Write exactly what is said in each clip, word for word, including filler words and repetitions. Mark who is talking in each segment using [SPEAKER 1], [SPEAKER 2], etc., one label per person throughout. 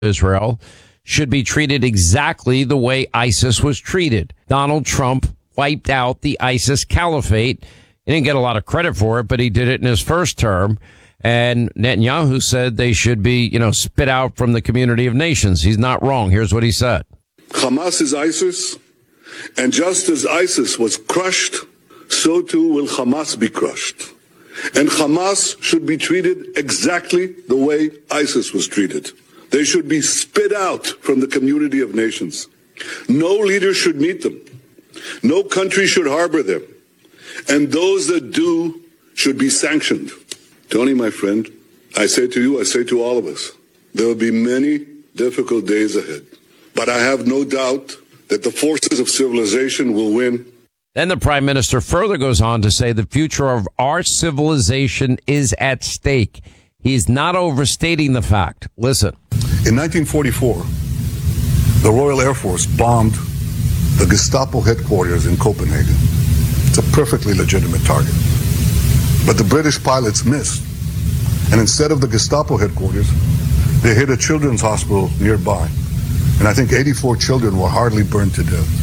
[SPEAKER 1] Israel should be treated exactly the way ISIS was treated. Donald Trump wiped out the ISIS caliphate. He didn't get a lot of credit for it, but he did it in his first term. And Netanyahu said they should be, you know, spit out from the community of nations. He's not wrong. Here's what he said.
[SPEAKER 2] Hamas is ISIS, and just as ISIS was crushed, so too will Hamas be crushed. And Hamas should be treated exactly the way ISIS was treated. They should be spit out from the community of nations. No leader should meet them. No country should harbor them. And those that do should be sanctioned. Tony, my friend, I say to you, I say to all of us, there will be many difficult days ahead. But I have no doubt that the forces of civilization will win.
[SPEAKER 1] Then the prime minister further goes on to say the future of our civilization is at stake. He's not overstating the fact. Listen.
[SPEAKER 2] In nineteen forty-four, the Royal Air Force bombed the Gestapo headquarters in Copenhagen. It's a perfectly legitimate target. But the British pilots missed. And instead of the Gestapo headquarters, they hit a children's hospital nearby. And I think eighty-four children were hardly burned to death.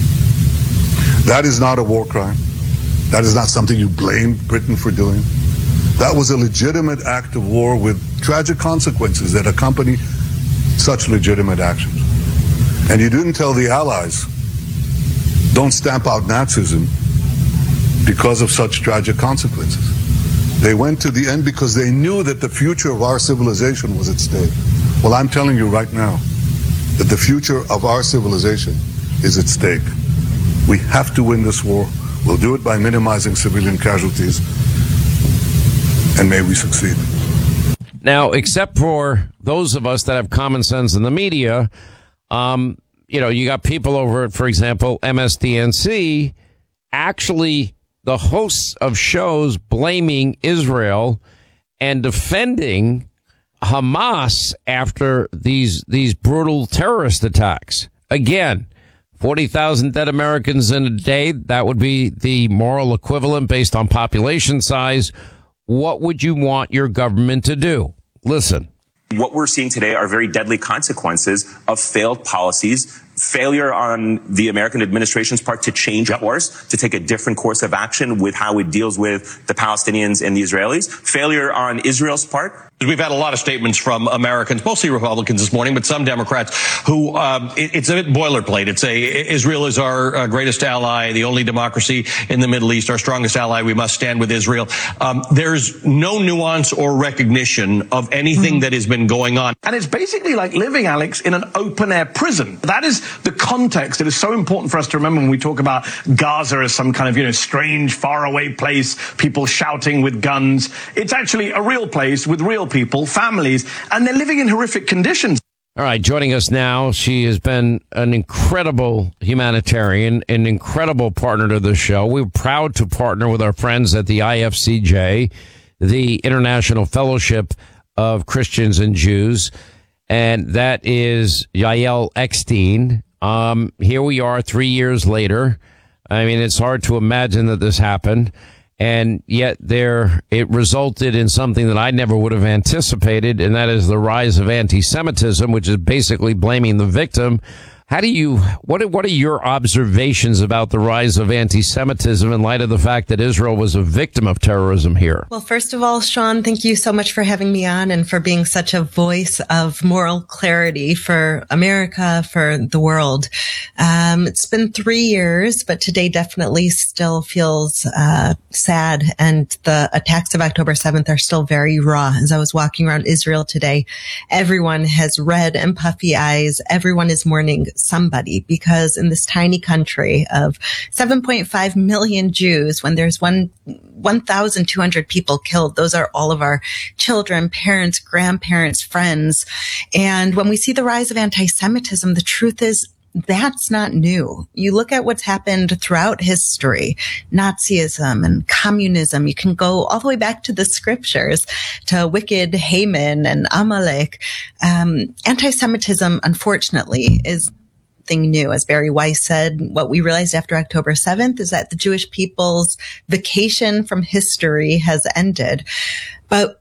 [SPEAKER 2] That is not a war crime. That is not something you blame Britain for doing. That was a legitimate act of war with tragic consequences that accompany such legitimate actions. And you didn't tell the Allies, don't stamp out Nazism because of such tragic consequences. They went to the end because they knew that the future of our civilization was at stake. Well, I'm telling you right now that the future of our civilization is at stake. We have to win this war. We'll do it by minimizing civilian casualties. And may we succeed.
[SPEAKER 1] Now, except for those of us that have common sense in the media, um, you know, you got people over at, for example, M S D N C, actually the hosts of shows blaming Israel and defending Hamas after these these brutal terrorist attacks. Again, forty thousand dead Americans in a day. That would be the moral equivalent based on population size. What would you want your government to do? Listen.
[SPEAKER 3] What we're seeing today are very deadly consequences of failed policies, failure on the American administration's part to change course, to take a different course of action with how it deals with the Palestinians and the Israelis, failure on Israel's part.
[SPEAKER 4] We've had a lot of statements from Americans, mostly Republicans this morning, but some Democrats who, um, it, it's a bit boilerplate. It's a, Israel is our uh, greatest ally, the only democracy in the Middle East, our strongest ally. We must stand with Israel. Um, there's no nuance or recognition of anything mm. that has been going on.
[SPEAKER 5] And it's basically like living, Alex, in an open air prison. That is the context that is so important for us to remember when we talk about Gaza as some kind of, you know, strange, faraway place, people shouting with guns. It's actually a real place with real people, families, and they're living in horrific conditions.
[SPEAKER 1] All right, joining us now, she has been an incredible humanitarian, an incredible partner to the show. We're proud to partner with our friends at the I F C J, the International Fellowship of Christians and Jews, and that is Yael Eckstein. Um, here we are three years later. I mean, it's hard to imagine that this happened. And yet there, it resulted in something that I never would have anticipated, and that is the rise of anti-Semitism, which is basically blaming the victim. How do you, what are, what are your observations about the rise of anti-Semitism in light of the fact that Israel was a victim of terrorism here?
[SPEAKER 6] Well, first of all, Sean, thank you so much for having me on and for being such a voice of moral clarity for America, for the world. Um, it's been three years, but today definitely still feels uh sad. And the attacks of October seventh are still very raw. As I was walking around Israel today, everyone has red and puffy eyes. Everyone is mourning somebody, because in this tiny country of seven point five million Jews, when there's one, one thousand two hundred people killed, those are all of our children, parents, grandparents, friends. And when we see the rise of anti-Semitism, the truth is that's not new. You look at what's happened throughout history, Nazism and communism. You can go all the way back to the scriptures, to wicked Haman and Amalek. Um, anti-Semitism, unfortunately, is thing new. As Barry Weiss said, what we realized after October seventh is that the Jewish people's vacation from history has ended. But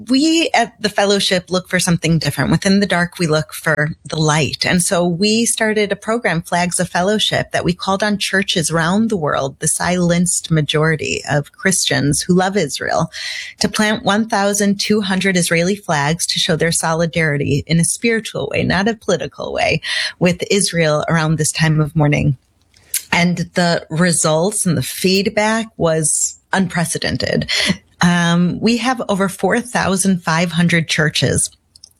[SPEAKER 6] we at the fellowship look for something different. Within the dark, we look for the light. And so we started a program, Flags of Fellowship, that we called on churches around the world, the silenced majority of Christians who love Israel, to plant one thousand two hundred Israeli flags to show their solidarity in a spiritual way, not a political way, with Israel around this time of mourning. And the results and the feedback was unprecedented. Um, we have over four thousand five hundred churches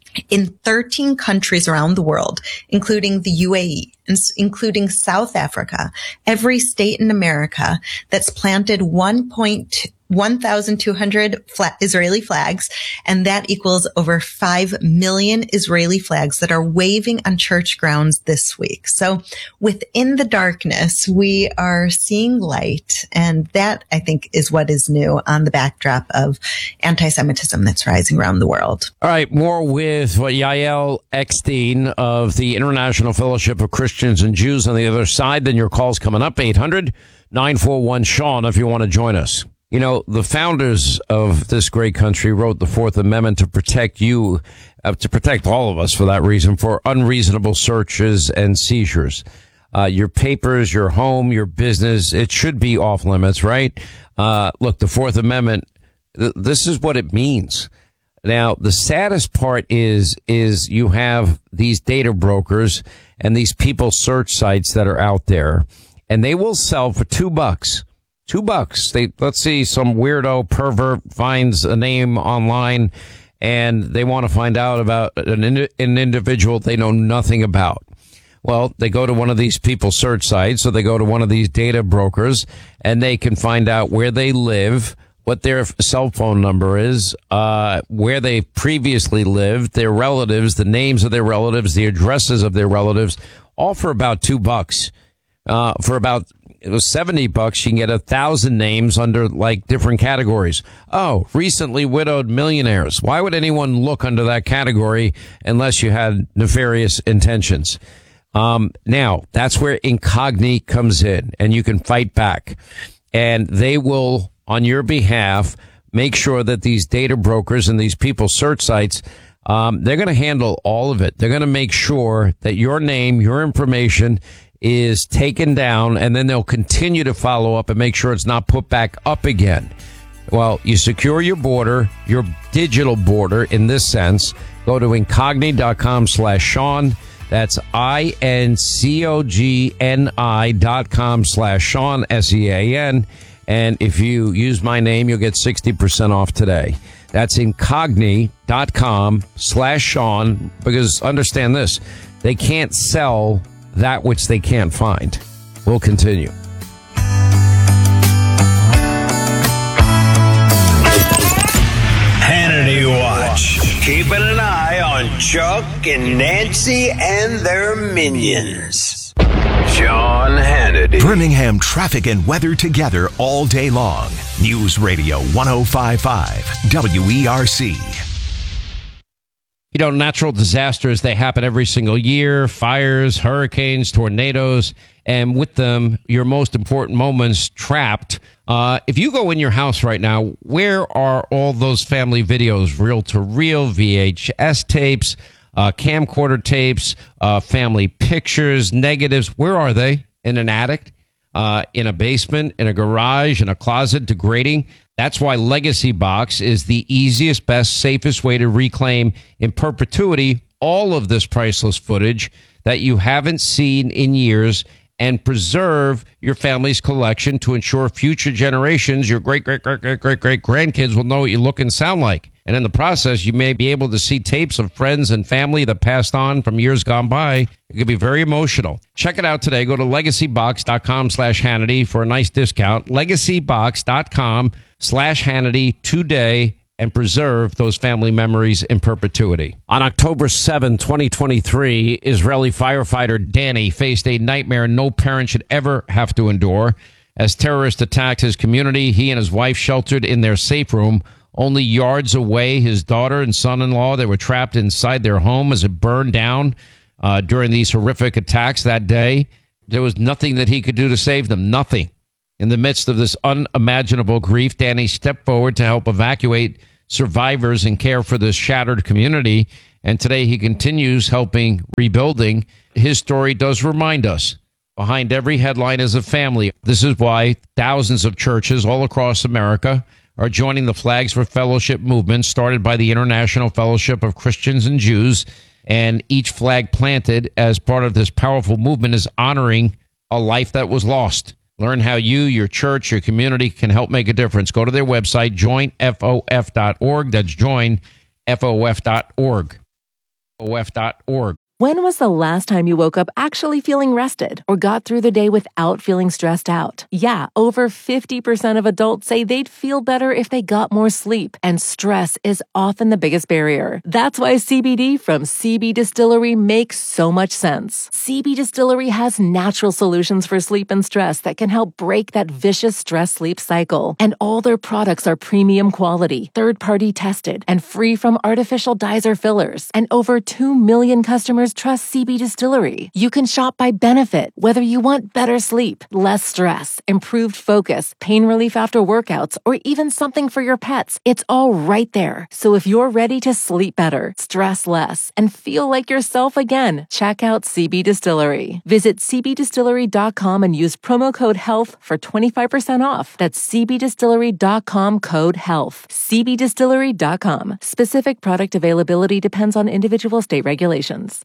[SPEAKER 6] in thirteen countries around the world, including the U A E, including South Africa, every state in America that's planted one thousand two hundred fla- Israeli flags, and that equals over five million Israeli flags that are waving on church grounds this week. So within the darkness, we are seeing light, and that, I think, is what is new on the backdrop of anti-Semitism that's rising around the world.
[SPEAKER 1] All right, more with what Yael Eckstein of the International Fellowship of Christians and Jews on the other side. Then your call's coming up, eight hundred nine four one Sean, if you want to join us. You know, the founders of this great country wrote the Fourth Amendment to protect you, uh, to protect all of us for that reason, for unreasonable searches and seizures. Uh, your papers, your home, your business, it should be off limits, right? Uh, look, the Fourth Amendment, th- this is what it means. Now, the saddest part is, is you have these data brokers and these people search sites that are out there, and they will sell for two bucks. Two bucks. They, let's see, some weirdo pervert finds a name online and they want to find out about an, an individual they know nothing about. Well, they go to one of these people search sites, so they go to one of these data brokers, and they can find out where they live, what their cell phone number is, uh, where they previously lived, their relatives, the names of their relatives, the addresses of their relatives, all for about two bucks. Uh, for about it was seventy bucks, you can get a thousand names under like different categories. Oh, recently widowed millionaires. Why would anyone look under that category unless you had nefarious intentions? Um, now that's where Incogni comes in, and you can fight back, and they will, on your behalf, make sure that these data brokers and these people search sites, um, they're going to handle all of it. They're going to make sure that your name, your information is taken down, and then they'll continue to follow up and make sure it's not put back up again. Well, you secure your border, your digital border in this sense. Go to incogni.com slash Sean. That's I-N-C-O-G-N-I dot com slash Sean, S E A N. And if you use my name, you'll get sixty percent off today. That's incogni.com slash Sean, because understand this, they can't sell that which they can't find. We'll continue.
[SPEAKER 7] Hannity Watch. Keeping an eye on Chuck and Nancy and their minions. Sean Hannity.
[SPEAKER 8] Birmingham traffic and weather together all day long. News Radio one oh five point five W E R C.
[SPEAKER 1] You know, natural disasters, they happen every single year. Fires, hurricanes, tornadoes, and with them, your most important moments trapped. Uh, if you go in your house right now, where are all those family videos, reel-to-reel, V H S tapes, uh, camcorder tapes, uh, family pictures, negatives? Where are they? In an attic, uh, in a basement, in a garage, in a closet, degrading? That's why Legacy Box is the easiest, best, safest way to reclaim in perpetuity all of this priceless footage that you haven't seen in years and preserve your family's collection to ensure future generations, your great, great, great, great, great, great grandkids will know what you look and sound like. And in the process, you may be able to see tapes of friends and family that passed on from years gone by. It could be very emotional. Check it out today. Go to legacybox.com slash Hannity for a nice discount. legacybox.com slash Hannity today, and preserve those family memories in perpetuity. On October seventh, twenty twenty-three, Israeli firefighter Danny faced a nightmare no parent should ever have to endure. As terrorists attacked his community, he and his wife sheltered in their safe room. Only yards away, his daughter and son-in-law, they were trapped inside their home as it burned down uh, during these horrific attacks that day. There was nothing that he could do to save them, nothing. In the midst of this unimaginable grief, Danny stepped forward to help evacuate survivors and care for this shattered community. And today he continues helping rebuilding. His story does remind us, behind every headline is a family. This is why thousands of churches all across America are joining the Flags for Fellowship movement started by the International Fellowship of Christians and Jews. And each flag planted as part of this powerful movement is honoring a life that was lost. Learn how you, your church, your community can help make a difference. Go to their website, join F O F dot org. That's join F O F dot org. F O F dot org.
[SPEAKER 9] When was the last time you woke up actually feeling rested or got through the day without feeling stressed out? Yeah, over fifty percent of adults say they'd feel better if they got more sleep, and stress is often the biggest barrier. That's why C B D from C B Distillery makes so much sense. C B Distillery has natural solutions for sleep and stress that can help break that vicious stress-sleep cycle. And all their products are premium quality, third-party tested, and free from artificial dyes or fillers. And over two million customers trust C B Distillery. You can shop by benefit, whether you want better sleep, less stress, improved focus, pain relief after workouts, or even something for your pets. It's all right there. So if you're ready to sleep better, stress less, and feel like yourself again, check out C B Distillery. Visit C B distillery dot com and use promo code HEALTH for twenty-five percent off. That's C B distillery dot com code HEALTH. C B distillery dot com. Specific product availability depends on individual state regulations.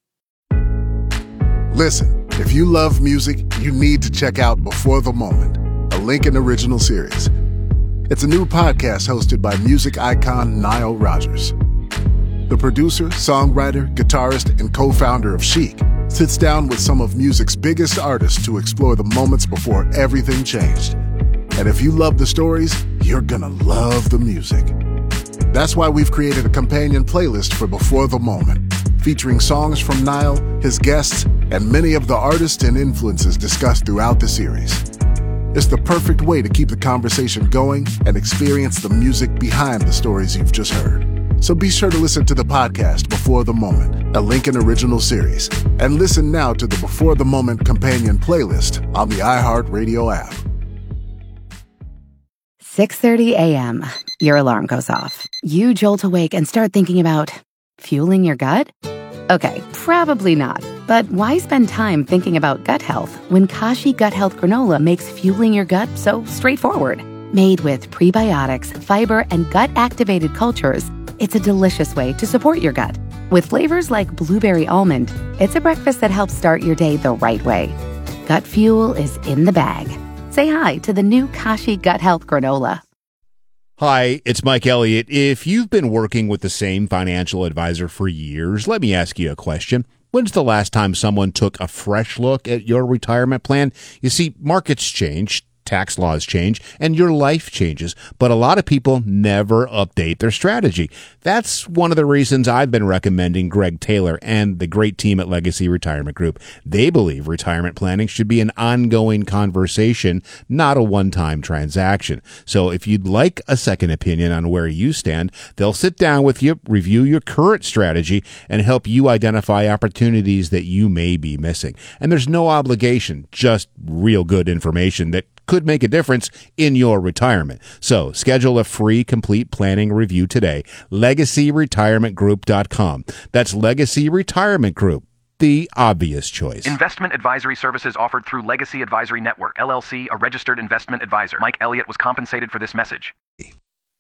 [SPEAKER 2] Listen, if you love music, you need to check out Before the Moment, a Lincoln original series. It's a new podcast hosted by music icon Nile Rodgers. The producer, songwriter, guitarist, and co-founder of Chic sits down with some of music's biggest artists to explore the moments before everything changed. And if you love the stories, you're gonna love the music. That's why we've created a companion playlist for Before the Moment, featuring songs from Nile, his guests, and many of the artists and influences discussed throughout the series. It's the perfect way to keep the conversation going and experience the music behind the stories you've just heard. So be sure to listen to the podcast Before the Moment, a Lincoln original series, and listen now to the Before the Moment companion playlist on the iHeartRadio app.
[SPEAKER 10] six thirty a.m. Your alarm goes off. You jolt awake and start thinking about fueling your gut? Okay, probably not. But why spend time thinking about gut health when Kashi Gut Health Granola makes fueling your gut so straightforward? Made with prebiotics, fiber, and gut-activated cultures, it's a delicious way to support your gut. With flavors like blueberry almond, it's a breakfast that helps start your day the right way. Gut fuel is in the bag. Say hi to the new Kashi Gut Health Granola.
[SPEAKER 11] Hi, it's Mike Elliott. If you've been working with the same financial advisor for years, let me ask you a question. When's the last time someone took a fresh look at your retirement plan? You see, markets change, tax laws change, and your life changes, but a lot of people never update their strategy. That's one of the reasons I've been recommending Greg Taylor and the great team at Legacy Retirement Group. They believe retirement planning should be an ongoing conversation, not a one-time transaction. So if you'd like a second opinion on where you stand, they'll sit down with you, review your current strategy, and help you identify opportunities that you may be missing. And there's no obligation, just real good information that could make a difference in your retirement. So schedule a free complete planning review today. legacy retirement group dot com. That's Legacy Retirement Group, the obvious choice.
[SPEAKER 12] Investment advisory services offered through Legacy Advisory Network, L L C, a registered investment advisor. Mike Elliott was compensated for this message.